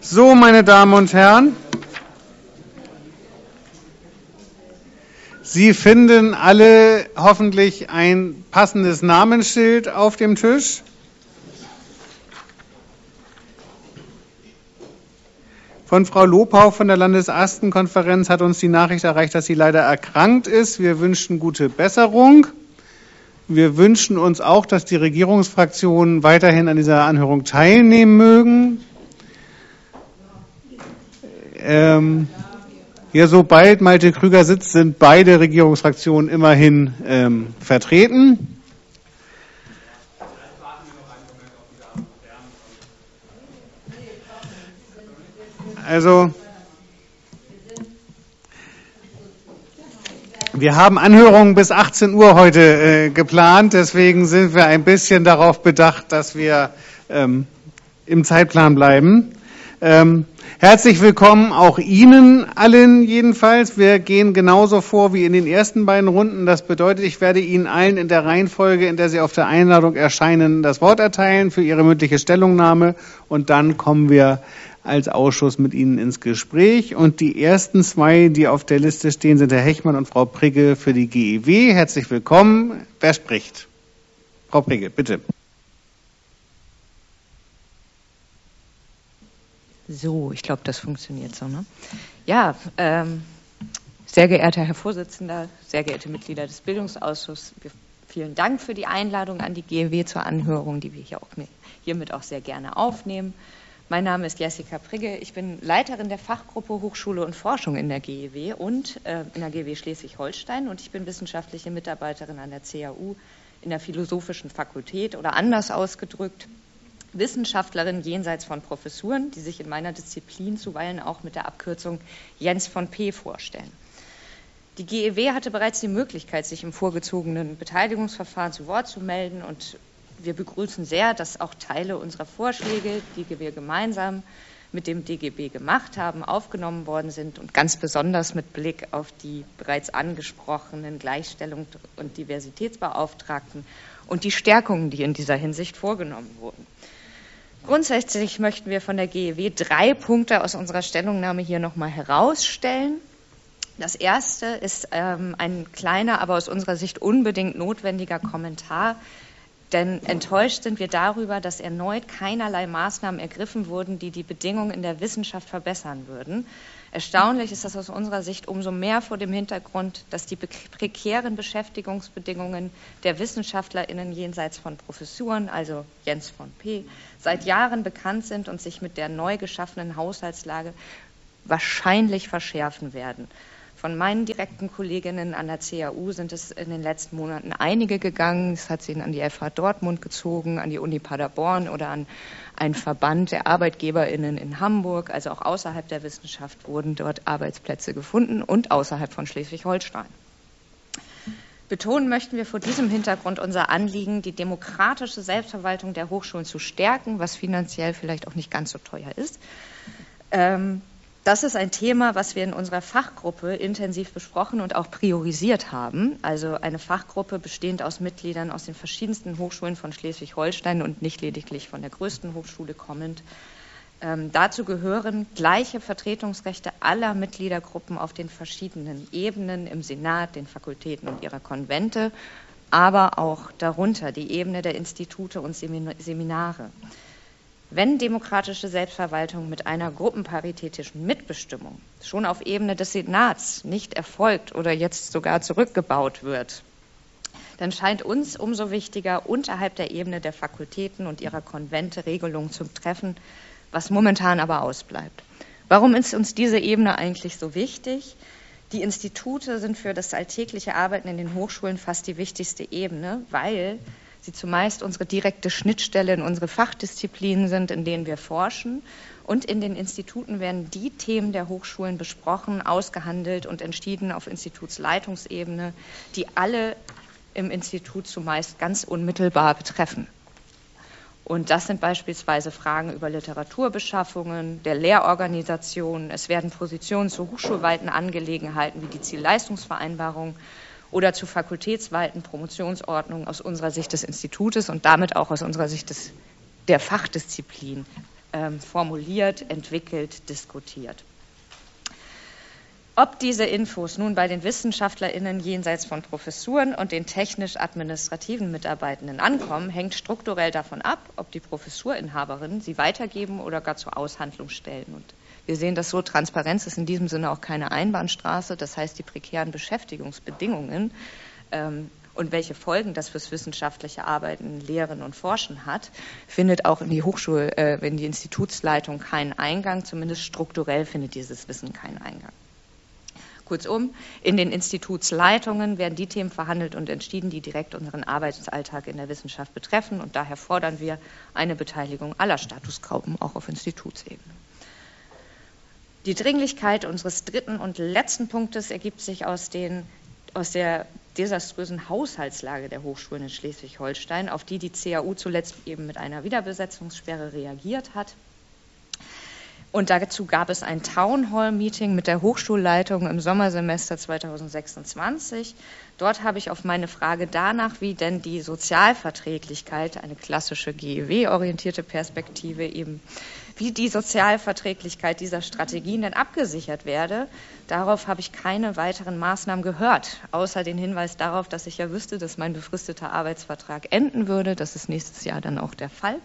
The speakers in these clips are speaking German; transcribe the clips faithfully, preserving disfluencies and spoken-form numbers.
So, meine Damen und Herren, Sie finden alle hoffentlich ein passendes Namensschild auf dem Tisch. Von Frau Lopau von der Landesarztenkonferenz hat uns die Nachricht erreicht, dass sie leider erkrankt ist. Wir wünschen gute Besserung. Wir wünschen uns auch, dass die Regierungsfraktionen weiterhin an dieser Anhörung teilnehmen mögen. Ähm, ja, sobald Malte Krüger sitzt, sind beide Regierungsfraktionen immerhin ähm, vertreten. Also, wir haben Anhörungen bis achtzehn Uhr heute äh, geplant, deswegen sind wir ein bisschen darauf bedacht, dass wir ähm, im Zeitplan bleiben. Ähm, herzlich willkommen auch Ihnen allen jedenfalls. Wir gehen genauso vor wie in den ersten beiden Runden. Das bedeutet, ich werde Ihnen allen in der Reihenfolge, in der Sie auf der Einladung erscheinen, das Wort erteilen für Ihre mündliche Stellungnahme und dann kommen wir als Ausschuss mit Ihnen ins Gespräch. Und die ersten zwei, die auf der Liste stehen, sind Herr Hechmann und Frau Prigge für die G E W. Herzlich willkommen. Wer spricht? Frau Prigge, bitte. So, ich glaube, das funktioniert so, ne? Ja, ähm, sehr geehrter Herr Vorsitzender, sehr geehrte Mitglieder des Bildungsausschusses, vielen Dank für die Einladung an die G E W zur Anhörung, die wir hier auch, hiermit auch sehr gerne aufnehmen. Mein Name ist Jessica Prigge, ich bin Leiterin der Fachgruppe Hochschule und Forschung in der G E W und äh, in der G E W Schleswig-Holstein und ich bin wissenschaftliche Mitarbeiterin an der C A U in der Philosophischen Fakultät oder anders ausgedrückt, Wissenschaftlerin jenseits von Professuren, die sich in meiner Disziplin zuweilen auch mit der Abkürzung Jens von P. vorstellen. Die G E W hatte bereits die Möglichkeit, sich im vorgezogenen Beteiligungsverfahren zu Wort zu melden und wir begrüßen sehr, dass auch Teile unserer Vorschläge, die wir gemeinsam mit dem D G B gemacht haben, aufgenommen worden sind und ganz besonders mit Blick auf die bereits angesprochenen Gleichstellungs- und Diversitätsbeauftragten und die Stärkungen, die in dieser Hinsicht vorgenommen wurden. Grundsätzlich möchten wir von der G E W drei Punkte aus unserer Stellungnahme hier nochmal herausstellen. Das erste ist ähm, ein kleiner, aber aus unserer Sicht unbedingt notwendiger Kommentar. Denn enttäuscht sind wir darüber, dass erneut keinerlei Maßnahmen ergriffen wurden, die die Bedingungen in der Wissenschaft verbessern würden. Erstaunlich ist das aus unserer Sicht umso mehr vor dem Hintergrund, dass die prekären Beschäftigungsbedingungen der WissenschaftlerInnen jenseits von Professuren, also Jens von P., seit Jahren bekannt sind und sich mit der neu geschaffenen Haushaltslage wahrscheinlich verschärfen werden. Von meinen direkten Kolleginnen an der C A U sind es in den letzten Monaten einige gegangen. Es hat sie an die F H Dortmund gezogen, an die Uni Paderborn oder an einen Verband der ArbeitgeberInnen in Hamburg. Also auch außerhalb der Wissenschaft wurden dort Arbeitsplätze gefunden und außerhalb von Schleswig-Holstein. Betonen möchten wir vor diesem Hintergrund unser Anliegen, die demokratische Selbstverwaltung der Hochschulen zu stärken, was finanziell vielleicht auch nicht ganz so teuer ist. Ähm, Das ist ein Thema, was wir in unserer Fachgruppe intensiv besprochen und auch priorisiert haben. Also eine Fachgruppe bestehend aus Mitgliedern aus den verschiedensten Hochschulen von Schleswig-Holstein und nicht lediglich von der größten Hochschule kommend. Ähm, dazu gehören gleiche Vertretungsrechte aller Mitgliedergruppen auf den verschiedenen Ebenen im Senat, den Fakultäten und ihrer Konvente, aber auch darunter die Ebene der Institute und Seminare. Wenn demokratische Selbstverwaltung mit einer gruppenparitätischen Mitbestimmung schon auf Ebene des Senats nicht erfolgt oder jetzt sogar zurückgebaut wird, dann scheint uns umso wichtiger, unterhalb der Ebene der Fakultäten und ihrer Konvente Regelungen zu treffen, was momentan aber ausbleibt. Warum ist uns diese Ebene eigentlich so wichtig? Die Institute sind für das alltägliche Arbeiten in den Hochschulen fast die wichtigste Ebene, weil sie zumeist unsere direkte Schnittstelle in unsere Fachdisziplinen sind, in denen wir forschen. Und in den Instituten werden die Themen der Hochschulen besprochen, ausgehandelt und entschieden auf Institutsleitungsebene, die alle im Institut zumeist ganz unmittelbar betreffen. Und das sind beispielsweise Fragen über Literaturbeschaffungen, der Lehrorganisation. Es werden Positionen zu hochschulweiten Angelegenheiten wie die Zielleistungsvereinbarung oder zu fakultätsweiten Promotionsordnungen aus unserer Sicht des Institutes und damit auch aus unserer Sicht des, der Fachdisziplin ähm, formuliert, entwickelt, diskutiert. Ob diese Infos nun bei den WissenschaftlerInnen jenseits von Professuren und den technisch-administrativen Mitarbeitenden ankommen, hängt strukturell davon ab, ob die Professurinhaberinnen sie weitergeben oder gar zur Aushandlung stellen. Und wir sehen das so, Transparenz ist in diesem Sinne auch keine Einbahnstraße. Das heißt, die prekären Beschäftigungsbedingungen ähm, und welche Folgen das fürs wissenschaftliche Arbeiten, Lehren und Forschen hat, findet auch in die Hochschul-, äh, in die Institutsleitung keinen Eingang. Zumindest strukturell findet dieses Wissen keinen Eingang. Kurzum, in den Institutsleitungen werden die Themen verhandelt und entschieden, die direkt unseren Arbeitsalltag in der Wissenschaft betreffen. Und daher fordern wir eine Beteiligung aller Statusgruppen, auch auf Institutsebene. Die Dringlichkeit unseres dritten und letzten Punktes ergibt sich aus, den, aus der desaströsen Haushaltslage der Hochschulen in Schleswig-Holstein, auf die die C A U zuletzt eben mit einer Wiederbesetzungssperre reagiert hat. Und dazu gab es ein Townhall-Meeting mit der Hochschulleitung im Sommersemester zweitausendsechsundzwanzig. Dort habe ich auf meine Frage danach, wie denn die Sozialverträglichkeit, eine klassische G E W-orientierte Perspektive eben, wie die Sozialverträglichkeit dieser Strategien denn abgesichert werde, darauf habe ich keine weiteren Maßnahmen gehört, außer den Hinweis darauf, dass ich ja wüsste, dass mein befristeter Arbeitsvertrag enden würde. Das ist nächstes Jahr dann auch der Fall.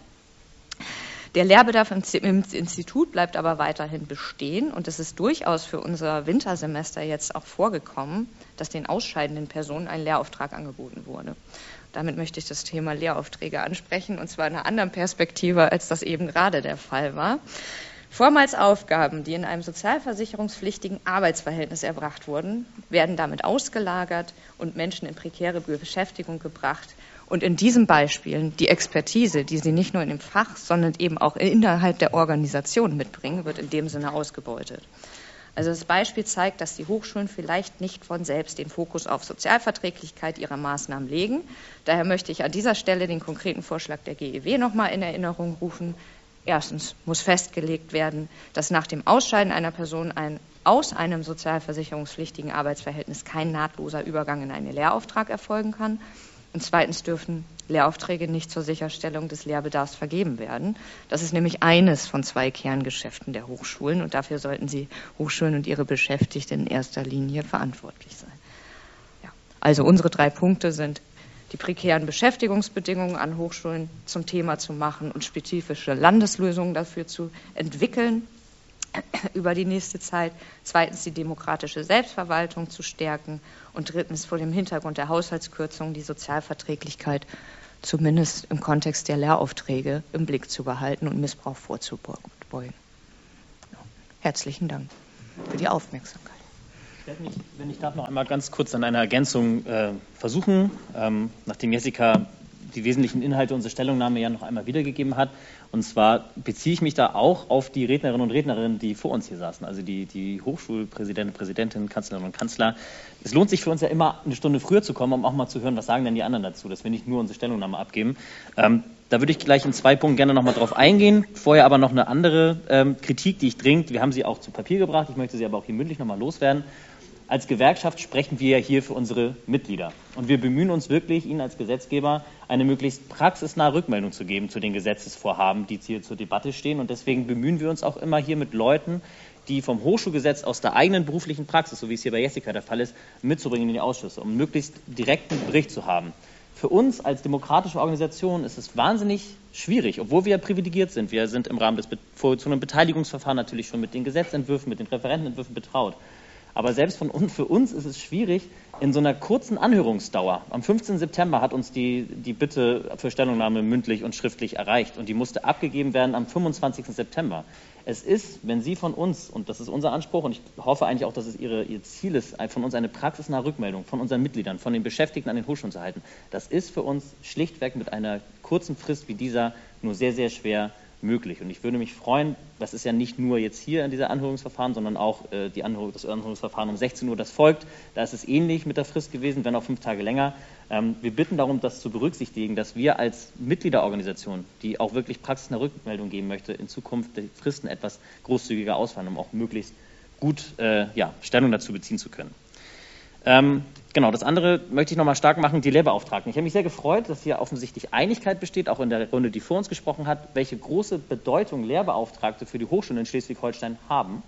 Der Lehrbedarf im Institut bleibt aber weiterhin bestehen und es ist durchaus für unser Wintersemester jetzt auch vorgekommen, dass den ausscheidenden Personen ein Lehrauftrag angeboten wurde. Damit möchte ich das Thema Lehraufträge ansprechen und zwar in einer anderen Perspektive, als das eben gerade der Fall war. Vormals Aufgaben, die in einem sozialversicherungspflichtigen Arbeitsverhältnis erbracht wurden, werden damit ausgelagert und Menschen in prekäre Beschäftigung gebracht. Und in diesen Beispielen die Expertise, die sie nicht nur in dem Fach, sondern eben auch innerhalb der Organisation mitbringen, wird in dem Sinne ausgebeutet. Also das Beispiel zeigt, dass die Hochschulen vielleicht nicht von selbst den Fokus auf Sozialverträglichkeit ihrer Maßnahmen legen. Daher möchte ich an dieser Stelle den konkreten Vorschlag der G E W nochmal in Erinnerung rufen. Erstens muss festgelegt werden, dass nach dem Ausscheiden einer Person ein, aus einem sozialversicherungspflichtigen Arbeitsverhältnis kein nahtloser Übergang in einen Lehrauftrag erfolgen kann. Und zweitens dürfen Lehraufträge nicht zur Sicherstellung des Lehrbedarfs vergeben werden. Das ist nämlich eines von zwei Kerngeschäften der Hochschulen und dafür sollten sie Hochschulen und ihre Beschäftigten in erster Linie verantwortlich sein. Ja, also unsere drei Punkte sind, die prekären Beschäftigungsbedingungen an Hochschulen zum Thema zu machen und spezifische Landeslösungen dafür zu entwickeln über die nächste Zeit, zweitens die demokratische Selbstverwaltung zu stärken und drittens vor dem Hintergrund der Haushaltskürzungen die Sozialverträglichkeit zumindest im Kontext der Lehraufträge im Blick zu behalten und Missbrauch vorzubeugen. Herzlichen Dank für die Aufmerksamkeit. Ich werde mich, wenn ich darf, noch einmal ganz kurz an einer Ergänzung äh, versuchen, ähm, nachdem Jessica die wesentlichen Inhalte unserer Stellungnahme ja noch einmal wiedergegeben hat. Und zwar beziehe ich mich da auch auf die Rednerinnen und Rednerinnen, die vor uns hier saßen, also die, die Hochschulpräsidenten, Präsidentinnen, Kanzlerinnen und Kanzler. Es lohnt sich für uns ja immer, eine Stunde früher zu kommen, um auch mal zu hören, was sagen denn die anderen dazu, dass wir nicht nur unsere Stellungnahme abgeben. Ähm, da würde ich gleich in zwei Punkten gerne noch mal drauf eingehen. Vorher aber noch eine andere ähm, Kritik, die ich dringend, wir haben sie auch zu Papier gebracht, ich möchte sie aber auch hier mündlich noch mal loswerden. Als Gewerkschaft sprechen wir ja hier für unsere Mitglieder. Und wir bemühen uns wirklich, Ihnen als Gesetzgeber eine möglichst praxisnahe Rückmeldung zu geben zu den Gesetzesvorhaben, die hier zur Debatte stehen. Und deswegen bemühen wir uns auch immer hier mit Leuten, die vom Hochschulgesetz aus der eigenen beruflichen Praxis, so wie es hier bei Jessica der Fall ist, mitzubringen in die Ausschüsse, um möglichst direkten Bericht zu haben. Für uns als demokratische Organisation ist es wahnsinnig schwierig, obwohl wir privilegiert sind. Wir sind im Rahmen des vorgezogenen Beteiligungsverfahrens natürlich schon mit den Gesetzentwürfen, mit den Referentenentwürfen betraut. Aber selbst von uns, für uns ist es schwierig, in so einer kurzen Anhörungsdauer. Am fünfzehnten September hat uns die, die Bitte für Stellungnahme mündlich und schriftlich erreicht und die musste abgegeben werden am fünfundzwanzigsten September. Es ist, wenn Sie von uns, und das ist unser Anspruch und ich hoffe eigentlich auch, dass es Ihre, Ihr Ziel ist, von uns eine praxisnahe Rückmeldung von unseren Mitgliedern, von den Beschäftigten an den Hochschulen zu erhalten, das ist für uns schlichtweg mit einer kurzen Frist wie dieser nur sehr, sehr schwer möglich. Und ich würde mich freuen, das ist ja nicht nur jetzt hier in dieser Anhörungsverfahren, sondern auch äh, die Anhörung, das Anhörungsverfahren um sechzehn Uhr, das folgt. Da ist es ähnlich mit der Frist gewesen, wenn auch fünf Tage länger. Ähm, wir bitten darum, das zu berücksichtigen, dass wir als Mitgliederorganisation, die auch wirklich praxisnahe Rückmeldung geben möchte, in Zukunft die Fristen etwas großzügiger ausfallen, um auch möglichst gut äh, ja, Stellung dazu beziehen zu können. Ähm, genau, das andere möchte ich nochmal stark machen, die Lehrbeauftragten. Ich habe mich sehr gefreut, dass hier offensichtlich Einigkeit besteht, auch in der Runde, die vor uns gesprochen hat, welche große Bedeutung Lehrbeauftragte für die Hochschulen in Schleswig-Holstein haben.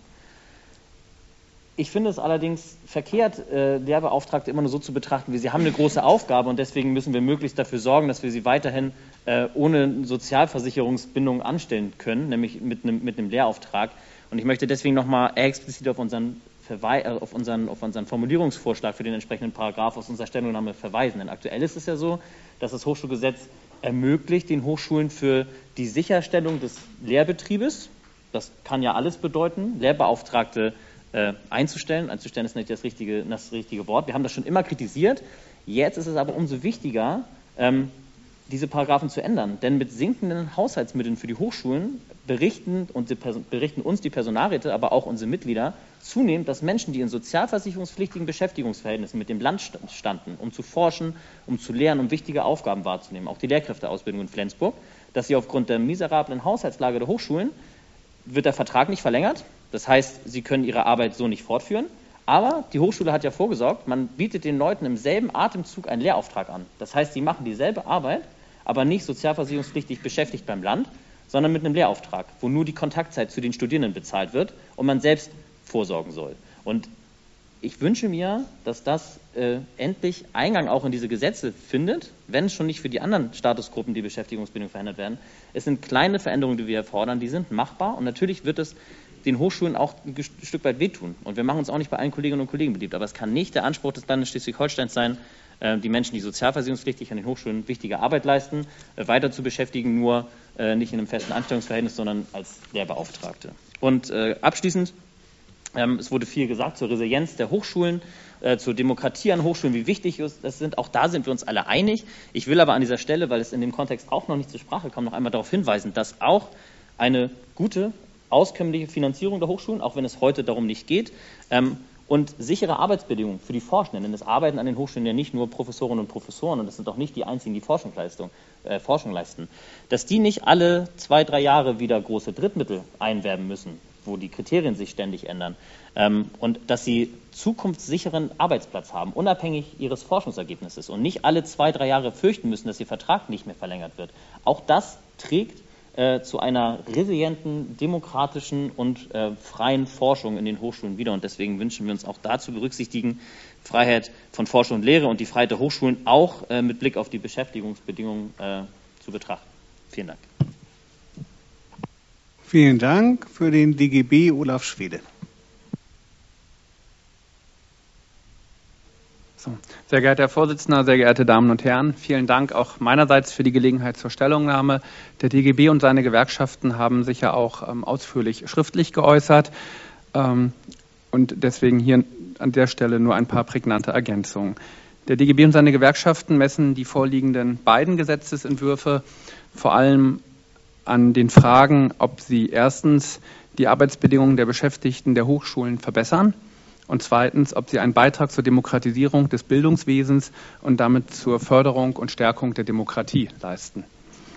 Ich finde es allerdings verkehrt, äh, Lehrbeauftragte immer nur so zu betrachten, wie sie haben eine große Aufgabe und deswegen müssen wir möglichst dafür sorgen, dass wir sie weiterhin äh, ohne Sozialversicherungsbindung anstellen können, nämlich mit einem, mit einem Lehrauftrag. Und ich möchte deswegen nochmal explizit auf unseren, Verwe auf, unseren, auf unseren Formulierungsvorschlag für den entsprechenden Paragraph aus unserer Stellungnahme verweisen. Denn aktuell ist es ja so, dass das Hochschulgesetz ermöglicht den Hochschulen für die Sicherstellung des Lehrbetriebes, das kann ja alles bedeuten, Lehrbeauftragte Äh, einzustellen. Einzustellen ist nicht das richtige, das richtige Wort. Wir haben das schon immer kritisiert. Jetzt ist es aber umso wichtiger, ähm, diese Paragraphen zu ändern. Denn mit sinkenden Haushaltsmitteln für die Hochschulen berichten, und die berichten uns die Personalräte, aber auch unsere Mitglieder, zunehmend, dass Menschen, die in sozialversicherungspflichtigen Beschäftigungsverhältnissen mit dem Land standen, um zu forschen, um zu lehren, um wichtige Aufgaben wahrzunehmen, auch die Lehrkräfteausbildung in Flensburg, dass sie aufgrund der miserablen Haushaltslage der Hochschulen wird der Vertrag nicht verlängert. Das heißt, sie können ihre Arbeit so nicht fortführen. Aber die Hochschule hat ja vorgesorgt, man bietet den Leuten im selben Atemzug einen Lehrauftrag an. Das heißt, sie machen dieselbe Arbeit, aber nicht sozialversicherungspflichtig beschäftigt beim Land, sondern mit einem Lehrauftrag, wo nur die Kontaktzeit zu den Studierenden bezahlt wird und man selbst vorsorgen soll. Und ich wünsche mir, dass das äh, endlich Eingang auch in diese Gesetze findet, wenn es schon nicht für die anderen Statusgruppen die Beschäftigungsbindung verändert werden. Es sind kleine Veränderungen, die wir erfordern, die sind machbar und natürlich wird es den Hochschulen auch ein Stück weit wehtun. Und wir machen uns auch nicht bei allen Kolleginnen und Kollegen beliebt. Aber es kann nicht der Anspruch des Landes Schleswig-Holsteins sein, äh, die Menschen, die sozialversicherungspflichtig an den Hochschulen wichtige Arbeit leisten, äh, weiter zu beschäftigen, nur äh, nicht in einem festen Anstellungsverhältnis, sondern als Lehrbeauftragte. Und äh, abschließend, ähm, es wurde viel gesagt zur Resilienz der Hochschulen, äh, zur Demokratie an Hochschulen, wie wichtig das sind. Auch da sind wir uns alle einig. Ich will aber an dieser Stelle, weil es in dem Kontext auch noch nicht zur Sprache kam, noch einmal darauf hinweisen, dass auch eine gute auskömmliche Finanzierung der Hochschulen, auch wenn es heute darum nicht geht, ähm, und sichere Arbeitsbedingungen für die Forschenden, denn es arbeiten an den Hochschulen ja nicht nur Professorinnen und Professoren und das sind auch nicht die einzigen, die Forschungsleistung, äh, Forschung leisten, dass die nicht alle zwei, drei Jahre wieder große Drittmittel einwerben müssen, wo die Kriterien sich ständig ändern, ähm, und dass sie zukunftssicheren Arbeitsplatz haben, unabhängig ihres Forschungsergebnisses und nicht alle zwei, drei Jahre fürchten müssen, dass ihr Vertrag nicht mehr verlängert wird. Auch das trägt Äh, zu einer resilienten, demokratischen und äh, freien Forschung in den Hochschulen wieder. Und deswegen wünschen wir uns auch da zu berücksichtigen, Freiheit von Forschung und Lehre und die Freiheit der Hochschulen auch äh, mit Blick auf die Beschäftigungsbedingungen äh, zu betrachten. Vielen Dank. Vielen Dank. Für den D G B Olaf Schwede. So. Sehr geehrter Herr Vorsitzender, sehr geehrte Damen und Herren, vielen Dank auch meinerseits für die Gelegenheit zur Stellungnahme. Der D G B und seine Gewerkschaften haben sich ja auch ähm, ausführlich schriftlich geäußert ähm, und deswegen hier an der Stelle nur ein paar prägnante Ergänzungen. Der D G B und seine Gewerkschaften messen die vorliegenden beiden Gesetzesentwürfe vor allem an den Fragen, ob sie erstens die Arbeitsbedingungen der Beschäftigten der Hochschulen verbessern, und zweitens, ob sie einen Beitrag zur Demokratisierung des Bildungswesens und damit zur Förderung und Stärkung der Demokratie leisten.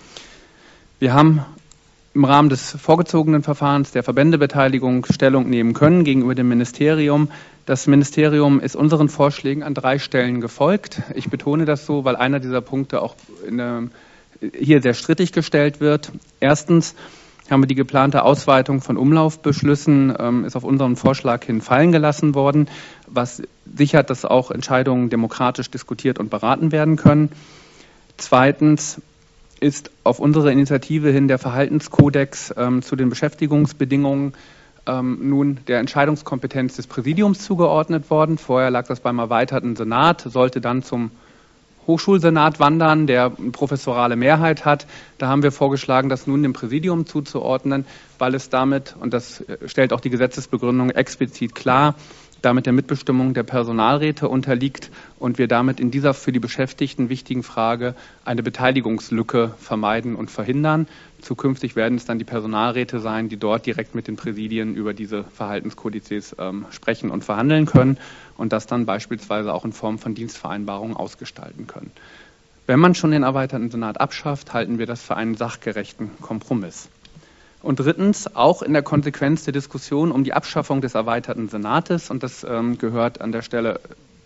Wir haben im Rahmen des vorgezogenen Verfahrens der Verbändebeteiligung Stellung nehmen können gegenüber dem Ministerium. Das Ministerium ist unseren Vorschlägen an drei Stellen gefolgt. Ich betone das so, weil einer dieser Punkte auch in, äh, hier sehr strittig gestellt wird. Erstens haben wir die geplante Ausweitung von Umlaufbeschlüssen, ähm, ist auf unseren Vorschlag hin fallen gelassen worden, was sichert, dass auch Entscheidungen demokratisch diskutiert und beraten werden können. Zweitens ist auf unsere Initiative hin der Verhaltenskodex ähm, zu den Beschäftigungsbedingungen ähm, nun der Entscheidungskompetenz des Präsidiums zugeordnet worden. Vorher lag das beim erweiterten Senat, sollte dann zum Hochschulsenat wandern, der eine professorale Mehrheit hat. Da haben wir vorgeschlagen, das nun dem Präsidium zuzuordnen, weil es damit, und das stellt auch die Gesetzesbegründung explizit klar, damit der Mitbestimmung der Personalräte unterliegt und wir damit in dieser für die Beschäftigten wichtigen Frage eine Beteiligungslücke vermeiden und verhindern. Zukünftig werden es dann die Personalräte sein, die dort direkt mit den Präsidien über diese Verhaltenskodizes ähm, sprechen und verhandeln können und das dann beispielsweise auch in Form von Dienstvereinbarungen ausgestalten können. Wenn man schon den erweiterten Senat abschafft, halten wir das für einen sachgerechten Kompromiss. Und drittens, auch in der Konsequenz der Diskussion um die Abschaffung des erweiterten Senates, und das ähm, gehört an der Stelle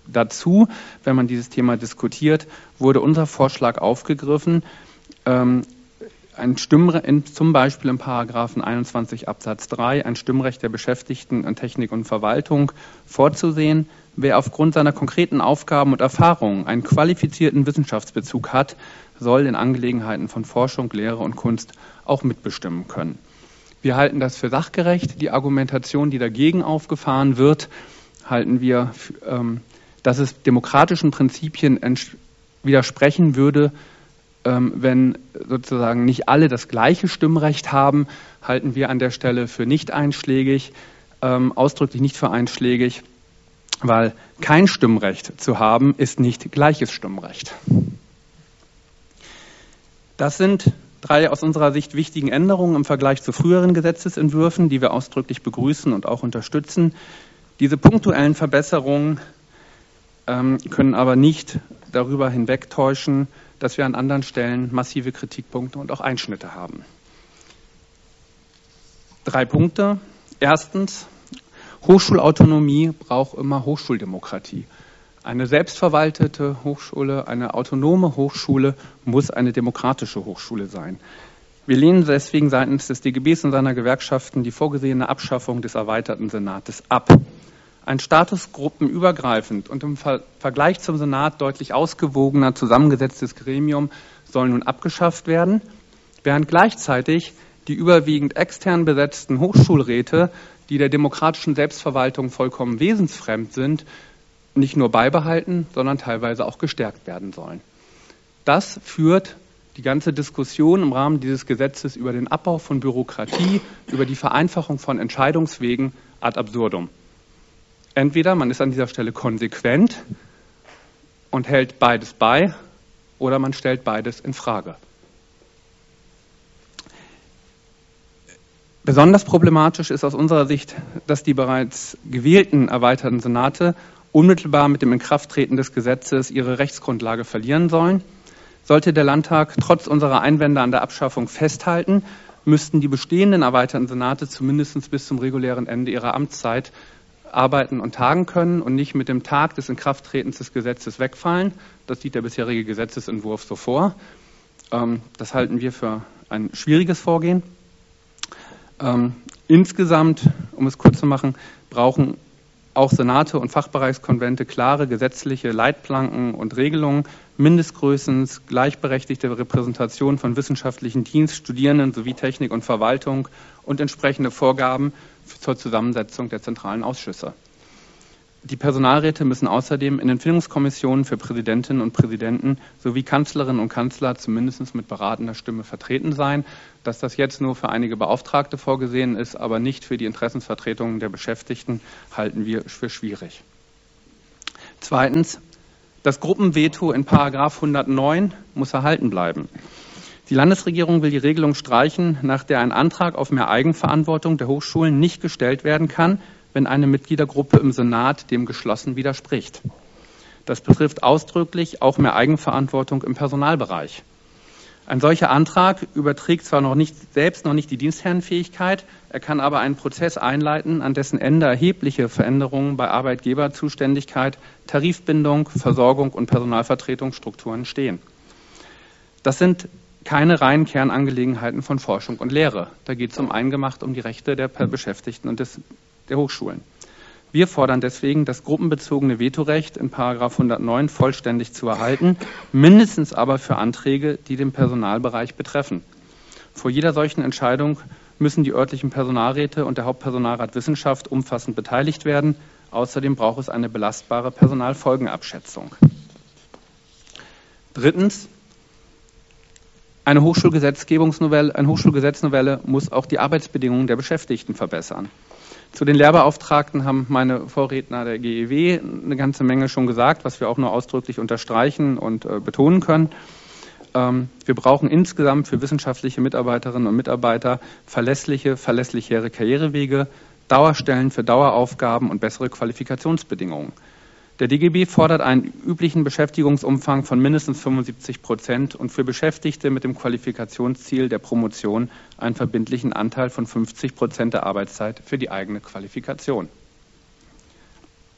dazu, wenn man dieses Thema diskutiert, wurde unser Vorschlag aufgegriffen, ähm, ein Stimmrecht, in, zum Beispiel im Paragraphen einundzwanzig Absatz drei, ein Stimmrecht der Beschäftigten in Technik und Verwaltung vorzusehen. Wer aufgrund seiner konkreten Aufgaben und Erfahrungen einen qualifizierten Wissenschaftsbezug hat, soll in Angelegenheiten von Forschung, Lehre und Kunst auch mitbestimmen können. Wir halten das für sachgerecht. Die Argumentation, die dagegen aufgefahren wird, halten wir, ähm, dass es demokratischen Prinzipien widersprechen würde, ähm, wenn sozusagen nicht alle das gleiche Stimmrecht haben, halten wir an der Stelle für nicht einschlägig, ähm, ausdrücklich nicht für einschlägig, weil kein Stimmrecht zu haben, ist nicht gleiches Stimmrecht. Das sind drei aus unserer Sicht wichtigen Änderungen im Vergleich zu früheren Gesetzesentwürfen, die wir ausdrücklich begrüßen und auch unterstützen. Diese punktuellen Verbesserungen ähm, können aber nicht darüber hinwegtäuschen, dass wir an anderen Stellen massive Kritikpunkte und auch Einschnitte haben. Drei Punkte. Erstens, Hochschulautonomie braucht immer Hochschuldemokratie. Eine selbstverwaltete Hochschule, eine autonome Hochschule muss eine demokratische Hochschule sein. Wir lehnen deswegen seitens des D G Bs und seiner Gewerkschaften die vorgesehene Abschaffung des erweiterten Senates ab. Ein statusgruppenübergreifend und im Vergleich zum Senat deutlich ausgewogener zusammengesetztes Gremium soll nun abgeschafft werden, während gleichzeitig die überwiegend extern besetzten Hochschulräte, die der demokratischen Selbstverwaltung vollkommen wesensfremd sind, nicht nur beibehalten, sondern teilweise auch gestärkt werden sollen. Das führt die ganze Diskussion im Rahmen dieses Gesetzes über den Abbau von Bürokratie, über die Vereinfachung von Entscheidungswegen ad absurdum. Entweder man ist an dieser Stelle konsequent und hält beides bei, oder man stellt beides in Frage. Besonders problematisch ist aus unserer Sicht, dass die bereits gewählten erweiterten Senate unmittelbar mit dem Inkrafttreten des Gesetzes ihre Rechtsgrundlage verlieren sollen. Sollte der Landtag trotz unserer Einwände an der Abschaffung festhalten, müssten die bestehenden erweiterten Senate zumindest bis zum regulären Ende ihrer Amtszeit arbeiten und tagen können und nicht mit dem Tag des Inkrafttretens des Gesetzes wegfallen. Das sieht der bisherige Gesetzesentwurf so vor. Das halten wir für ein schwieriges Vorgehen. Insgesamt, um es kurz zu machen, brauchen auch Senate und Fachbereichskonvente klare gesetzliche Leitplanken und Regelungen, Mindestgrößen, gleichberechtigte Repräsentation von wissenschaftlichen Dienst, Studierenden sowie Technik und Verwaltung und entsprechende Vorgaben zur Zusammensetzung der zentralen Ausschüsse. Die Personalräte müssen außerdem in Empfehlungskommissionen für Präsidentinnen und Präsidenten sowie Kanzlerinnen und Kanzler zumindest mit beratender Stimme vertreten sein. Dass das jetzt nur für einige Beauftragte vorgesehen ist, aber nicht für die Interessensvertretungen der Beschäftigten, halten wir für schwierig. Zweitens, das Gruppenveto in Paragraph hundertneun muss erhalten bleiben. Die Landesregierung will die Regelung streichen, nach der ein Antrag auf mehr Eigenverantwortung der Hochschulen nicht gestellt werden kann, wenn eine Mitgliedergruppe im Senat dem geschlossen widerspricht. Das betrifft ausdrücklich auch mehr Eigenverantwortung im Personalbereich. Ein solcher Antrag überträgt zwar noch nicht, selbst noch nicht die Dienstherrenfähigkeit, er kann aber einen Prozess einleiten, an dessen Ende erhebliche Veränderungen bei Arbeitgeberzuständigkeit, Tarifbindung, Versorgung und Personalvertretungsstrukturen stehen. Das sind keine reinen Kernangelegenheiten von Forschung und Lehre. Da geht es um Eingemacht um die Rechte der Beschäftigten und des, der Hochschulen. Wir fordern deswegen, das gruppenbezogene Vetorecht in Paragraph hundertneun vollständig zu erhalten, mindestens aber für Anträge, die den Personalbereich betreffen. Vor jeder solchen Entscheidung müssen die örtlichen Personalräte und der Hauptpersonalrat Wissenschaft umfassend beteiligt werden. Außerdem braucht es eine belastbare Personalfolgenabschätzung. Drittens, eine Hochschulgesetzgebungsnovelle, eine Hochschulgesetznovelle muss auch die Arbeitsbedingungen der Beschäftigten verbessern. Zu den Lehrbeauftragten haben meine Vorredner der G E W eine ganze Menge schon gesagt, was wir auch nur ausdrücklich unterstreichen und äh, betonen können. Ähm, wir brauchen insgesamt für wissenschaftliche Mitarbeiterinnen und Mitarbeiter verlässliche, verlässlichere Karrierewege, Dauerstellen für Daueraufgaben und bessere Qualifikationsbedingungen. Der D G B fordert einen üblichen Beschäftigungsumfang von mindestens fünfundsiebzig Prozent und für Beschäftigte mit dem Qualifikationsziel der Promotion einen verbindlichen Anteil von fünfzig Prozent der Arbeitszeit für die eigene Qualifikation.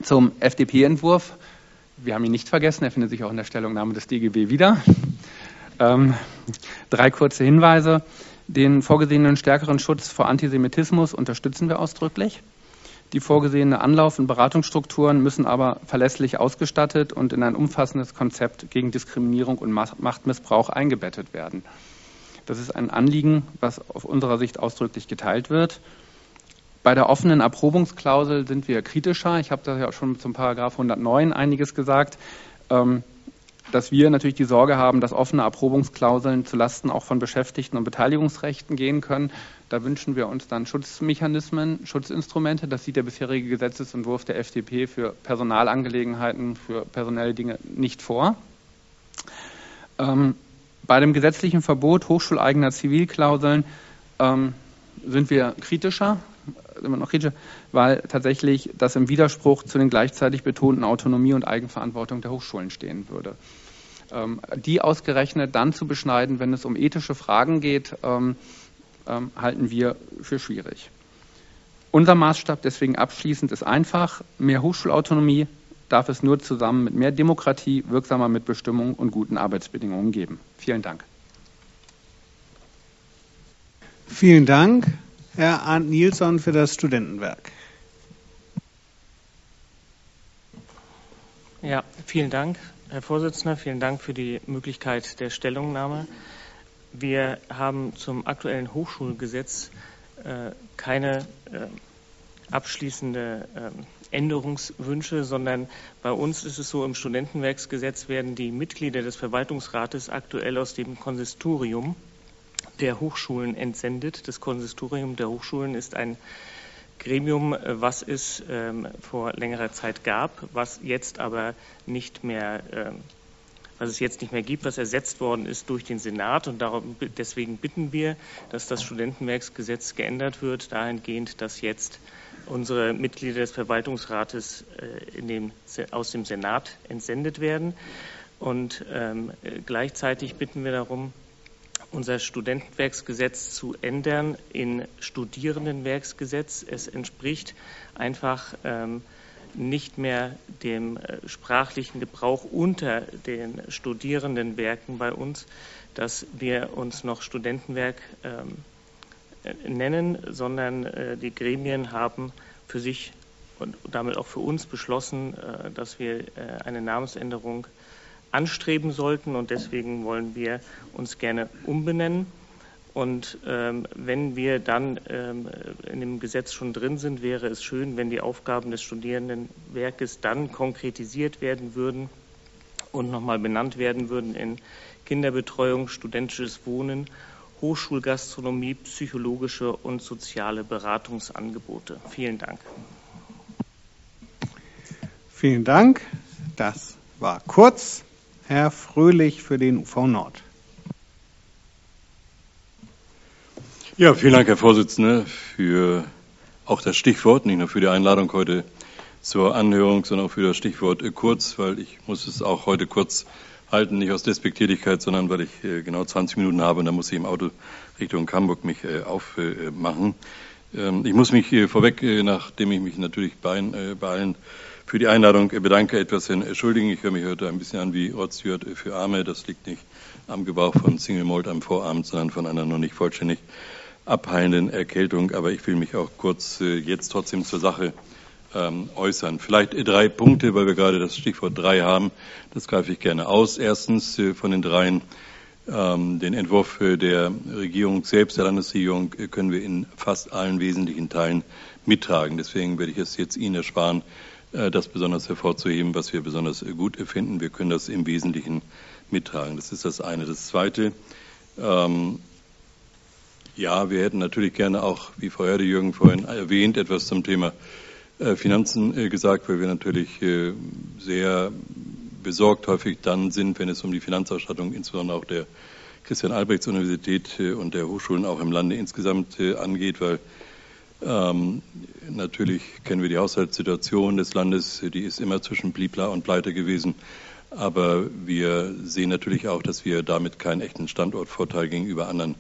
Zum F D P-Entwurf. Wir haben ihn nicht vergessen, er findet sich auch in der Stellungnahme des D G B wieder. Ähm, drei kurze Hinweise. Den vorgesehenen stärkeren Schutz vor Antisemitismus unterstützen wir ausdrücklich. Die vorgesehene Anlauf- und Beratungsstrukturen müssen aber verlässlich ausgestattet und in ein umfassendes Konzept gegen Diskriminierung und Machtmissbrauch eingebettet werden. Das ist ein Anliegen, was aus unserer Sicht ausdrücklich geteilt wird. Bei der offenen Erprobungsklausel sind wir kritischer. Ich habe da ja schon zum Paragraph hundertneun einiges gesagt, dass wir natürlich die Sorge haben, dass offene Erprobungsklauseln zulasten auch von Beschäftigten und Beteiligungsrechten gehen können. Da wünschen wir uns dann Schutzmechanismen, Schutzinstrumente. Das sieht der bisherige Gesetzesentwurf der F D P für Personalangelegenheiten, für personelle Dinge nicht vor. Ähm, bei dem gesetzlichen Verbot hochschuleigener Zivilklauseln ähm, sind wir kritischer. Immer noch kritisch, weil tatsächlich das im Widerspruch zu den gleichzeitig betonten Autonomie und Eigenverantwortung der Hochschulen stehen würde. Ähm, die ausgerechnet dann zu beschneiden, wenn es um ethische Fragen geht, ähm, ähm, halten wir für schwierig. Unser Maßstab deswegen abschließend ist einfach: Mehr Hochschulautonomie darf es nur zusammen mit mehr Demokratie, wirksamer Mitbestimmung und guten Arbeitsbedingungen geben. Vielen Dank. Vielen Dank. Herr Arndt Nilsson für das Studentenwerk. Ja, vielen Dank, Herr Vorsitzender. Vielen Dank für die Möglichkeit der Stellungnahme. Wir haben zum aktuellen Hochschulgesetz äh, keine äh, abschließende äh, Änderungswünsche, sondern bei uns ist es so, im Studentenwerksgesetz werden die Mitglieder des Verwaltungsrates aktuell aus dem Konsistorium der Hochschulen entsendet. Das Konsistorium der Hochschulen ist ein Gremium, was es ähm, vor längerer Zeit gab, was jetzt aber nicht mehr, ähm, was es jetzt nicht mehr gibt, was ersetzt worden ist durch den Senat. Und darum, deswegen bitten wir, dass das Studentenwerksgesetz geändert wird, dahingehend, dass jetzt unsere Mitglieder des Verwaltungsrates äh, in dem, aus dem Senat entsendet werden. Und ähm, gleichzeitig bitten wir darum, unser Studentenwerksgesetz zu ändern in Studierendenwerksgesetz. Es entspricht einfach ähm, nicht mehr dem äh, sprachlichen Gebrauch unter den Studierendenwerken bei uns, dass wir uns noch Studentenwerk ähm, äh, nennen, sondern äh, die Gremien haben für sich und damit auch für uns beschlossen, äh, dass wir äh, eine Namensänderung anstreben sollten, und deswegen wollen wir uns gerne umbenennen. Und ähm, wenn wir dann ähm, in dem Gesetz schon drin sind, wäre es schön, wenn die Aufgaben des Studierendenwerkes dann konkretisiert werden würden und nochmal benannt werden würden in Kinderbetreuung, studentisches Wohnen, Hochschulgastronomie, psychologische und soziale Beratungsangebote. Vielen Dank. Vielen Dank. Das war kurz. Herr Fröhlich für den U V Nord. Ja, vielen Dank, Herr Vorsitzender, für auch das Stichwort, nicht nur für die Einladung heute zur Anhörung, sondern auch für das Stichwort kurz, weil ich muss es auch heute kurz halten, nicht aus Despektierlichkeit, sondern weil ich äh, genau zwanzig Minuten habe und dann muss ich im Auto Richtung Hamburg mich äh, aufmachen. Ähm, ich muss mich äh, vorweg, äh, nachdem ich mich natürlich bei, äh, bei allen für die Einladung bedanke, etwas entschuldigen. Ich höre mich heute ein bisschen an wie Rod Stewart für Arme. Das liegt nicht am Gebrauch von Single Malt am Vorabend, sondern von einer noch nicht vollständig abheilenden Erkältung. Aber ich will mich auch kurz äh, jetzt trotzdem zur Sache ähm, äußern. Vielleicht äh, drei Punkte, weil wir gerade das Stichwort drei haben. Das greife ich gerne aus. Erstens äh, von den dreien ähm, den Entwurf äh, der Regierung selbst, der Landesregierung, äh, können wir in fast allen wesentlichen Teilen mittragen. Deswegen werde ich es jetzt Ihnen ersparen, das besonders hervorzuheben, was wir besonders gut finden. Wir können das im Wesentlichen mittragen. Das ist das eine. Das zweite, ähm, ja, wir hätten natürlich gerne auch, wie Frau Erde-Jürgen vorhin erwähnt, etwas zum Thema äh, Finanzen äh, gesagt, weil wir natürlich äh, sehr besorgt häufig dann sind, wenn es um die Finanzausstattung insbesondere auch der Christian-Albrechts-Universität äh, und der Hochschulen auch im Lande insgesamt äh, angeht, weil Ähm, natürlich kennen wir die Haushaltssituation des Landes, die ist immer zwischen Blibla und Pleite gewesen. Aber wir sehen natürlich auch, dass wir damit keinen echten Standortvorteil gegenüber anderen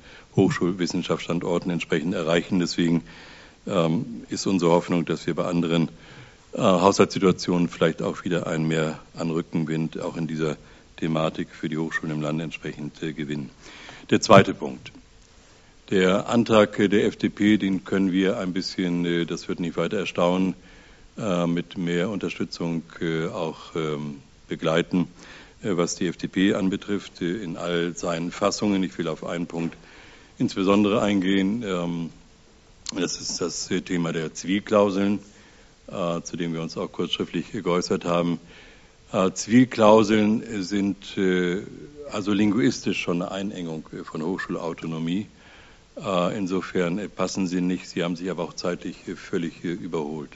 Hochschulwissenschaftsstandorten entsprechend erreichen. Deswegen ähm, ist unsere Hoffnung, dass wir bei anderen äh, Haushaltssituation vielleicht auch wieder ein mehr an Rückenwind auch in dieser Thematik für die Hochschulen im Land entsprechend äh, gewinnen. Der zweite Punkt. Der Antrag der F D P, den können wir ein bisschen, äh, das wird nicht weiter erstaunen, äh, mit mehr Unterstützung äh, auch ähm, begleiten, äh, was die F D P anbetrifft, äh, in all seinen Fassungen. Ich will auf einen Punkt insbesondere eingehen. Ähm, das ist das äh, Thema der Zivilklauseln, äh, zu dem wir uns auch kurz schriftlich geäußert haben. Äh, Zivilklauseln sind äh, also linguistisch schon eine Einengung äh, von Hochschulautonomie. Äh, insofern äh, passen sie nicht. Sie haben sich aber auch zeitlich äh, völlig äh, überholt.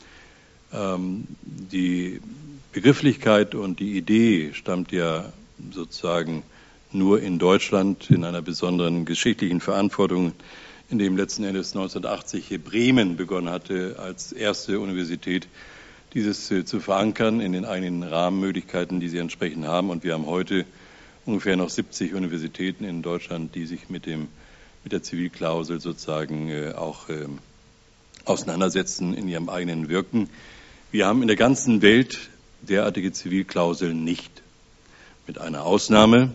Ähm, die Begrifflichkeit und die Idee stammt ja sozusagen nur in Deutschland in einer besonderen geschichtlichen Verantwortung, in dem letzten Endes neunzehnhundertachtzig Bremen begonnen hatte, als erste Universität dieses äh, zu verankern in den eigenen Rahmenmöglichkeiten, die sie entsprechend haben. Und wir haben heute ungefähr noch siebzig Universitäten in Deutschland, die sich mit, dem, mit der Zivilklausel sozusagen äh, auch äh, auseinandersetzen in ihrem eigenen Wirken. Wir haben in der ganzen Welt derartige Zivilklauseln nicht, mit einer Ausnahme.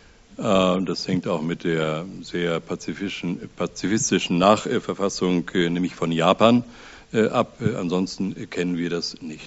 Das hängt auch mit der sehr pazifistischen, pazifistischen Nachverfassung, nämlich von Japan, ab. Ansonsten kennen wir das nicht.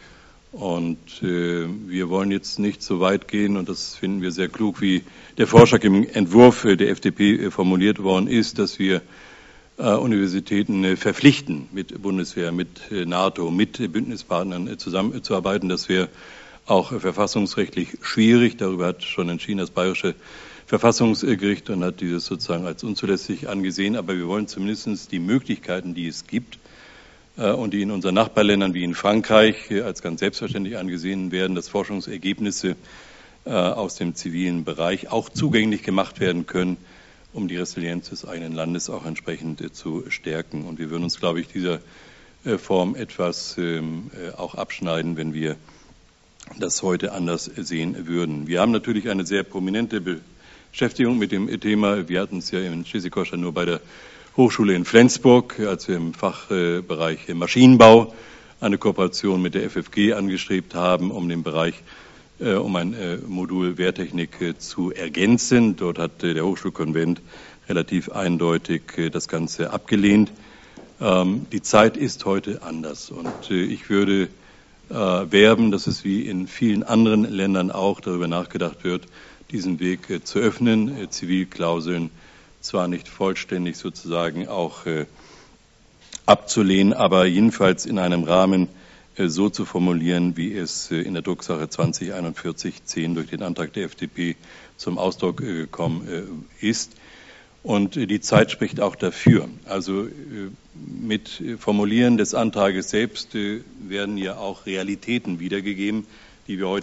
Und wir wollen jetzt nicht so weit gehen, und das finden wir sehr klug, wie der Vorschlag im Entwurf der F D P formuliert worden ist, dass wir Universitäten verpflichten, mit Bundeswehr, mit NATO, mit Bündnispartnern zusammenzuarbeiten. Das wäre auch verfassungsrechtlich schwierig. Darüber hat schon entschieden das Bayerische Verfassungsgericht und hat dieses sozusagen als unzulässig angesehen. Aber wir wollen zumindest die Möglichkeiten, die es gibt und die in unseren Nachbarländern wie in Frankreich als ganz selbstverständlich angesehen werden, dass Forschungsergebnisse aus dem zivilen Bereich auch zugänglich gemacht werden können, um die Resilienz des eigenen Landes auch entsprechend äh, zu stärken. Und wir würden uns, glaube ich, dieser äh, Form etwas ähm, äh, auch abschneiden, wenn wir das heute anders sehen würden. Wir haben natürlich eine sehr prominente Beschäftigung mit dem Thema. Wir hatten es ja in Schleswig-Holstein nur bei der Hochschule in Flensburg, als wir im Fachbereich äh, Maschinenbau eine Kooperation mit der F F G angestrebt haben, um den Bereich um ein Modul Wehrtechnik zu ergänzen. Dort hat der Hochschulkonvent relativ eindeutig das Ganze abgelehnt. Die Zeit ist heute anders und ich würde werben, dass es wie in vielen anderen Ländern auch darüber nachgedacht wird, diesen Weg zu öffnen, Zivilklauseln zwar nicht vollständig sozusagen auch abzulehnen, aber jedenfalls in einem Rahmen so zu formulieren, wie es in der Drucksache zwanzig einundvierzig zehn durch den Antrag der F D P zum Ausdruck gekommen ist. Und die Zeit spricht auch dafür. Also mit Formulieren des Antrages selbst werden ja auch Realitäten wiedergegeben, die wir heute